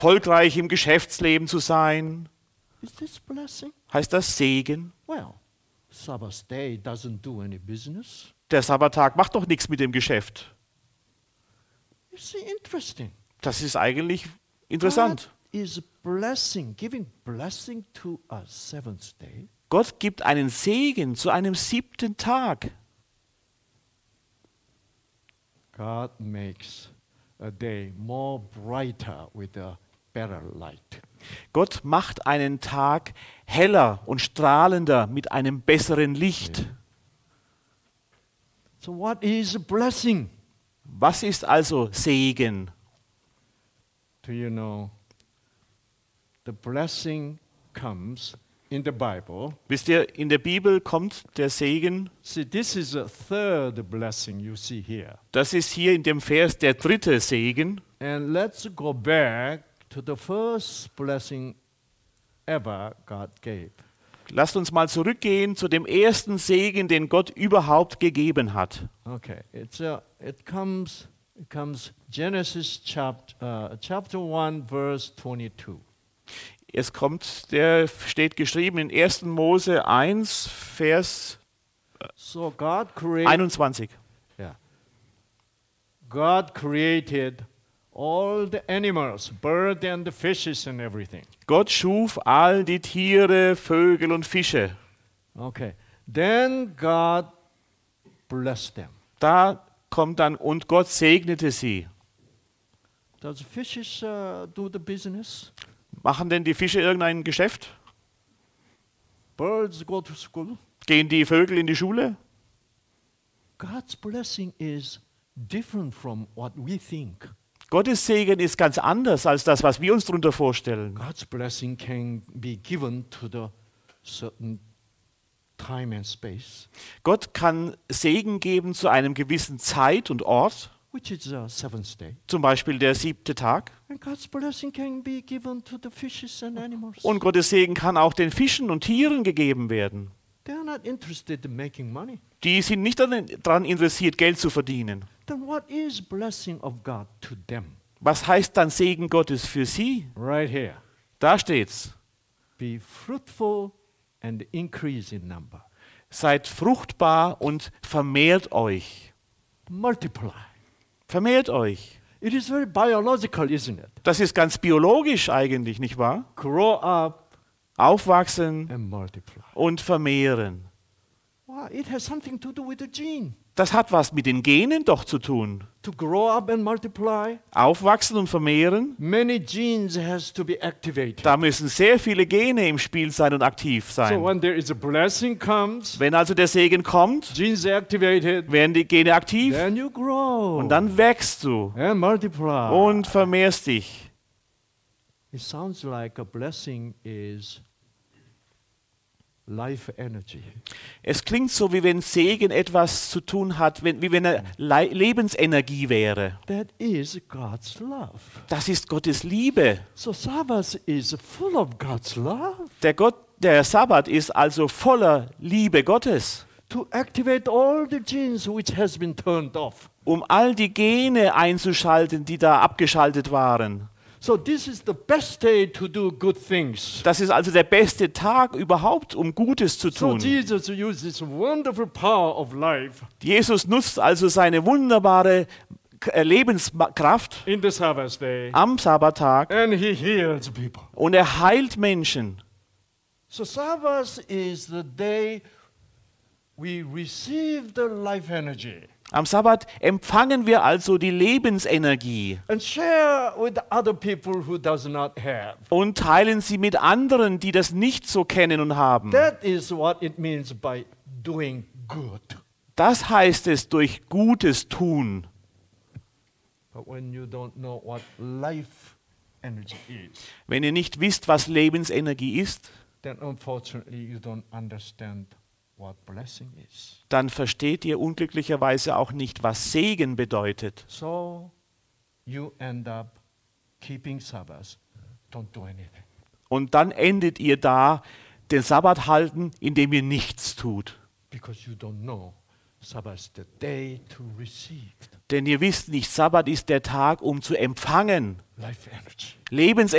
erfolgreich im Geschäftsleben zu sein. Is this blessing? Heißt das Segen? Well, Sabbath day doesn't do any business. Der Sabbattag macht doch nichts mit dem Geschäft. You see, interesting. Das ist eigentlich interessant. God is blessing, giving blessing to us seventh day. Gott gibt einen Segen zu einem 7. Tag. God makes a day more brighter with a better light. Gott macht einen Tag heller und strahlender mit einem besseren Licht. So what is a blessing? Was ist also Segen? Do you know the blessing comes in the Bible? Wisst ihr, in der Bibel kommt der Segen. See, this is a third blessing you see here. Das ist hier in dem Vers der 3. Segen. And let's go back to the first blessing ever God gave. Lasst uns mal zurückgehen zu dem ersten Segen, den Gott überhaupt gegeben hat. Okay, it comes Genesis chapter 1 verse 22. Es kommt, der steht geschrieben in 1. Mose 1, Vers So God created 21. God created all the animals, birds and the fishes and everything. Gott schuf all die Tiere, Vögel und Fische. Okay. Then God blessed them. Da kommt dann, und Gott segnete sie. Does fishes do the business? Machen denn die Fische irgendein Geschäft? Birds go to school. Gehen die Vögel in die Schule? God's blessing is different from what we think. Gottes Segen ist ganz anders als das, was wir uns darunter vorstellen. God's blessing can be given to the certain time and space, Gott kann Segen geben zu einem gewissen Zeit und Ort, which is the seventh day. zum Beispiel der 7. Tag. And God's blessing can be given to the fishes and animals. Und Gottes Segen kann auch den Fischen und Tieren gegeben werden. They are not interested in making money. Die sind nicht daran interessiert, Geld zu verdienen. Then what is blessing of God to them? Was heißt dann Segen Gottes für sie? Right here. Da steht's. Be fruitful and increase in number. Seid fruchtbar und vermehrt euch. Multiply. Vermehrt euch. It is very biological, isn't it? Das ist ganz biologisch eigentlich, nicht wahr? Grow up Aufwachsen and multiply. und vermehren. Wow, it has something to do with the gene. Das hat was mit den Genen doch zu tun. To grow up and multiply, Aufwachsen und vermehren, many genes has to be activated. da müssen sehr viele Gene im Spiel sein und aktiv So sein. when there is a blessing comes, Wenn also der Segen kommt, genes activated, werden die Gene aktiv then you grow und dann wächst du and multiply. und vermehrst dich. It sounds like a blessing is life energy. Es klingt so, wie wenn Segen etwas zu tun hat, wie wenn er Lebensenergie wäre. That is God's love. Das ist Gottes Liebe. So Sabbath is full of God's love Der Sabbat ist also voller Liebe Gottes, to activate all the genes which has been turned off. um all die Gene einzuschalten, die da abgeschaltet waren. So this is the best day to do good things. Das ist also der beste Tag überhaupt, um Gutes zu So tun. Jesus used this wonderful power of life Jesus nutzt also seine wunderbare Lebenskraft in the Sabbath day, am Sabbattag and he heals people. und er heilt Menschen. So Sabbath is the day we receive the life energy Am Sabbat empfangen wir also die Lebensenergie and share with other people who does not have. und teilen sie mit anderen, die das nicht so kennen und haben. That is what it means by doing good. Das heißt es durch Gutes tun. But when you don't know what life energy is, Wenn ihr nicht wisst, was Lebensenergie ist, then unfortunately you don't understand what blessing is. dann versteht ihr unglücklicherweise auch nicht, was Segen bedeutet. So you end up keeping Sabbath, don't do anything. Und dann endet ihr da, den Sabbat halten, indem ihr nichts tut. Because you don't know Sabbath is the day to receive Denn ihr wisst nicht, Sabbat ist der Tag, um zu empfangen. life energy.